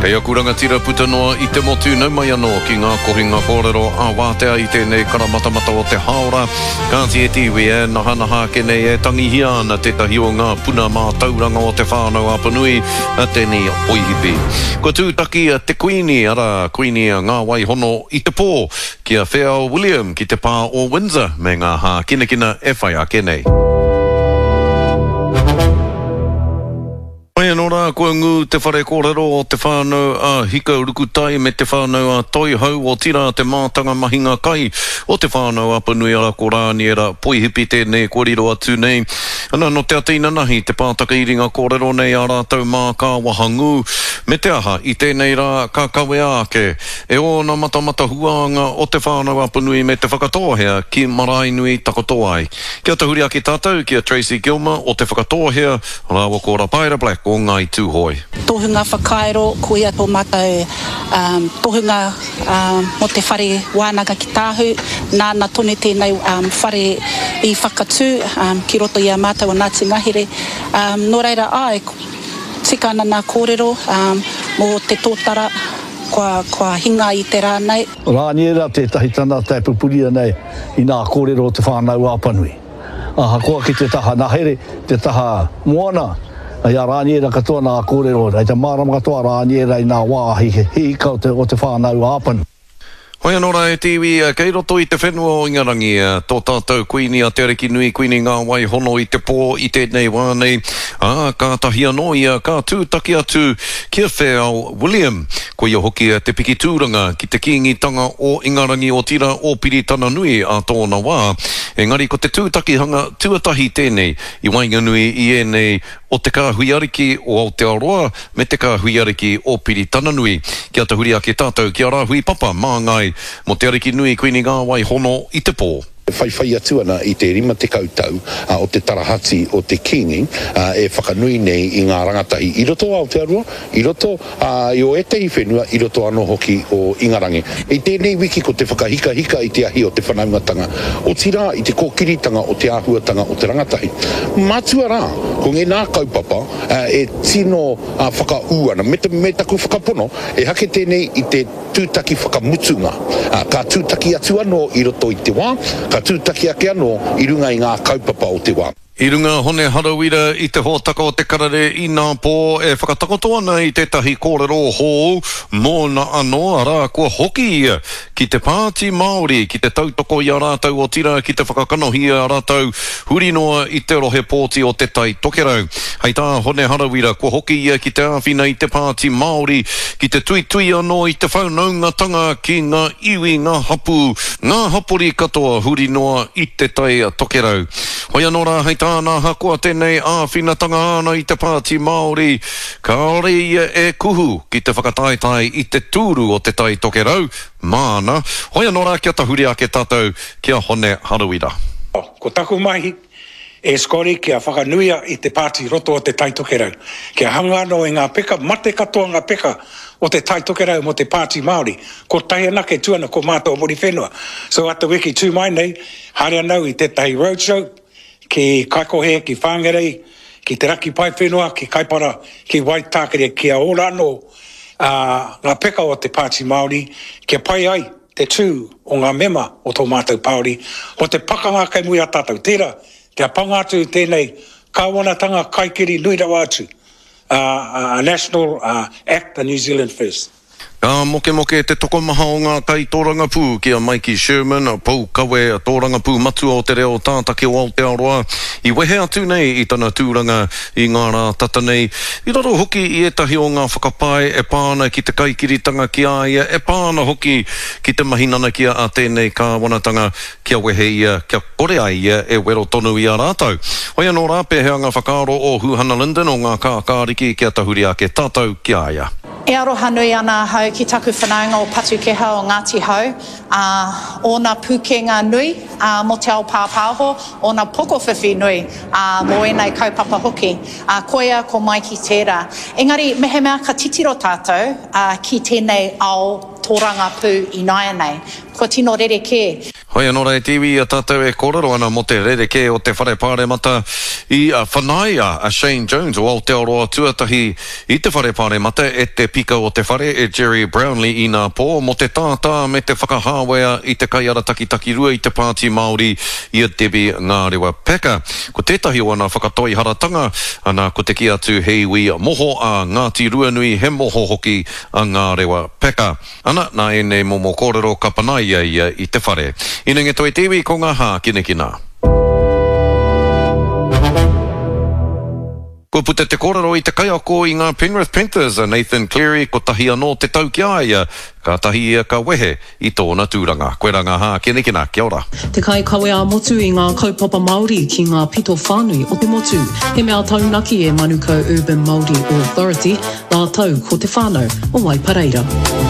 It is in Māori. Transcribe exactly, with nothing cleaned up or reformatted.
Hei a kuranga tira puta noa I te motu nau mai anō ki ngā kohinga kōrero a wātea I tēnei karamatamata o te haora. Kāti e tiwi e naha naha kenei e tangihia ana tētahi o ngā puna mā tauranga o te whānau Apanui a tēnei oihipi. Ko tūtaki a te Queenie ara Queenie a ngā wai hono I te pō ki a Wheao William ki te pā o Windsor me ngā hā kinakina e whai a kenei. Mai anō kua ngu te whare kōrero o te whānau a Hika Urukutai me te whānau a Toihau o tira te mātanga mahinga kai o te whānau Apanui ara ko rāni era poihipi tēnei kōrero atu nei. Ana no te atina nahi te pātaka I ringa kōrero nei a rātau mā kā wahangu me te aha I tēnei rā ka kawe ake e o na matamata huanga o te whānau Apanui me te whakatohea ki Marainui takotoai. Kia tahuri ake tātou ki a Tracy Gilmer o te whakatohea rāwa ko Rapaira Black o Ngai Tūhoi. Tohunga whakaero kuia tō mātou um, tohunga um, mo te whare wānanga ki tāhu nāna tone tēnei um, whare I whakatū um, ki roto I a mātou o Ngāti Ngahere. Um, nō reira ai, tika ana nā kōrero um, mo te tōtara kua, kua hinga I te rānei. Rāni era tētahi tana tai pupuria nei I nā kōrero o te whānau Apanui. Aha, koa ki te taha nahere, te taha moana. Ai a rāni era katoa nā kōrero, ai te mārama katoa rāni era I nā wāhi hi ka o te, o te whānau Apanui. Hoi anō rā e tiwi, kei roto I te whenua o Ingarangi, tō tātou Queenie a te ariki nui, Queenie ngā wai hono I te pō I tēnei wānei, ā, kā tahi anō ia, kā tūtaki atu kia Wheao William, ko ia hoki te piki tūranga ki te kingitanga o Ingarangi o tira o Piritana Nui a tōna wā, engari ko te tūtaki hanga tuatahi tēnei I Wainganui I enei o te kāhuiariki o Aotearoa me te kāhuiariki o Piritana Nui. Kia tahuri ake tātou, kia rāhui papa, mā ngai, mo te ariki nui Queenie ngā wai hono I te pō. Whai whai atu ana I te rima te kautau uh, o te tarahati o te kingi uh, e whakanui nei I ngā rangatai I roto a Aotearoa, I roto uh, I o etei whenua, I roto anō hoki o Ingarangi. I tēnei wiki ko te whakahika hika I te ahi o te whanaungatanga, o tira I te kōkiritanga o te āhuatanga o te rangatai. Mātua rā, ko ngē nā kaupapa uh, e tino uh, whakau ana, me, te, me taku whakapono, e hake tēnei I te tūtaki whakamutunga. Uh, ka tūtaki atu anō I roto I te wā, ka tūtaki ake anō I runga I ngā kaupapa o te wā. I runga hone harawira I te hōtaka o te karare I nā pō e whakatakoto ana I tētahi kōrero hō mōna anō ara kua hoki ia ki te pāti Māori ki te tautoko I a rātau o tira ki te whakakanohi a rātau huri noa I te rohe pōti o te tai tokerau. Hei tā hone harawira kua hoki ia ki te āwhina I te pāti Māori ki te tui tui anō I te whaunaungatanga ki ngā iwi ngā hapu ngā hapuri katoa huri noa I te tai tokerau. Hoi anō rā hei Tāna hakoa tēnei āwhinatanga ana I te pāti Māori, ka ore ia e kuhu ki te whakataetai I te tūru o te tai tokerau, māna, hoi anō rā kia tahuri ake tātou kia hone harawira. Ko taku mahi e skori kia whakanuia I te pāti roto o te tai tokerau. Kia hanga anō e ngā peka, mate katoa ngā peka o te tai tokerau mo te pāti Māori. Ko tai anake tuana ko mātou mori whenua. So at the wiki tū mai nei, haere anau I te tai roadshow, ki kaikohe, ki whangerei, ki te raki pai whenua, ki kaipara, ki waitākere, ki a ora anō uh, ngā peka o te pāti Māori, kia pai ai te tū o ngā mema o tō mātou Māori, o te pakanga kai mui a tātou. Tērā, kia pangatu tēnei kāwanatanga kaikiri nui rawa atu, uh, uh, National uh, Act, the New Zealand First. Ka moke moke te tokomaha o ngā kai tōranga pū ki a Mikey Sherman, pau kawe a tōranga pū matua o te reo tātaki o Aotearoa. I wehe atu nei I tana tūranga I ngā rā tata nei. I raro hoki I etahi o ngā whakapai e pāna ki te kaikiritanga ki aia, e pāna hoki ki te mahinana ki a tēnei kāwanatanga kia wehe ia, kia kore ai ia e wero tonu I a rātau. Hoi anō rā pēhea ngā whakaaro o Huhana Linden o ngā kākāriki kia tahuri ake tātou ki aia. E aroha nui ana hau ki taku whanaunga o Patukeha o Ngāti Hau, uh, o nā pūkenga nui, uh, mo te ao pāpāho, o nā pokowhiwhi nui, uh, mo e nei kaupapa hoki, uh, koia ko mai ki tērā. Engari, mehe mea ka titiro tātou uh, ki tēnei ao tōranga pū I naia nei. Ko tino rere kē. Hoi anō rei tiwi a tātou e kōrero ana mo te rereke o te whare pāre mata i a whanaia a Shane Jones o Aotearoa tuatahi i te whare pāre mata e te pika o te whare e Jerry Brownlee i nā pō mo te tātā me te whakahāwea i te kaiara takitaki rua i te pāti Māori i a Debbie Ngārewa Peka. Ko tētahi o ana whakatoi haratanga ana ko te ki atu hei wi moho a Ngāti Ruanui he moho hoki a Ngārewa Peka. Ana nā e nei momo kōrero kapanaia ia i te whare. Ina nge toi tiwi ko ngā hā kine kina. Ko puta te kōrero i te kaiako i ngā Penrith Panthers, Nathan Cleary, ko tahi anō te tau ki aia, ka tahi ia ka wehe i tōna tūranga. Koe rā ngā hā kine kina, kia ora. Te kai kawe a motu i ngā kaupapa Māori ki ngā pito whānui o te motu. He mea taunaki e Manukau Urban Māori Authority, nā tau ko te whānau o Waipareira.